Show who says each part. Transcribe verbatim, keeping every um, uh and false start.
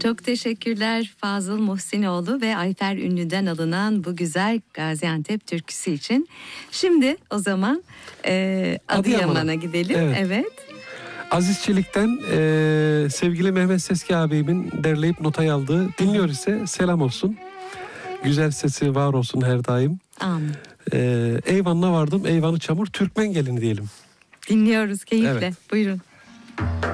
Speaker 1: Çok teşekkürler Fazıl Muhsinoğlu ve Ayfer Ünlü'den alınan bu güzel Gaziantep türküsü için. Şimdi o zaman e, Adıyaman'a
Speaker 2: Adıyaman'a
Speaker 1: gidelim.
Speaker 2: Evet.
Speaker 1: Evet.
Speaker 2: Aziz Çelik'ten e, sevgili Mehmet Seski abimin derleyip notayı aldığı dinliyor ise selam olsun. Güzel sesi var olsun her daim.
Speaker 1: Amin.
Speaker 2: E, Eyvan'la vardım, Eyvan'ı çamur, Türkmen gelini diyelim.
Speaker 1: Dinliyoruz keyifle.
Speaker 2: Evet.
Speaker 1: Buyurun.